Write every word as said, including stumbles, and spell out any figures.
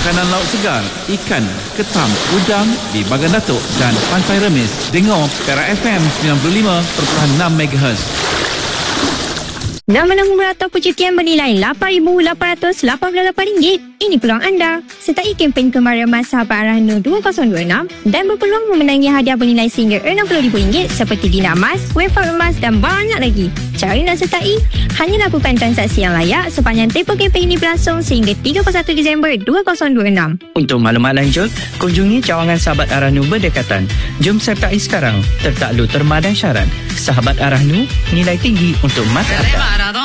makanan laut segar, ikan, ketam, udang di Bagan Datuk dan Pantai Remis. Dengar Perak F M sembilan puluh lima perpuluhan enam megahertz. Nak menanggung merata percutian bernilai lapan ribu lapan ratus lapan puluh lapan ringgit? Ini peluang anda. Sertai kempen kemarin masa Sahabat Arahnu dua ribu dua puluh enam dan berpeluang memenangi hadiah bernilai sehingga enam puluh ribu ringgit seperti dina emas, wafer emas dan banyak lagi. Cara nak sertai? Hanya lakukan transaksi yang layak sepanjang tempoh kempen ini berlangsung sehingga tiga puluh satu Disember dua ribu dua puluh enam. Untuk maklumat lanjut, kunjungi cawangan Sahabat Arahnu berdekatan. Jom sertai sekarang. Tertakluk terma dan syarat. Sahabat Arahnu, nilai tinggi untuk mata anda.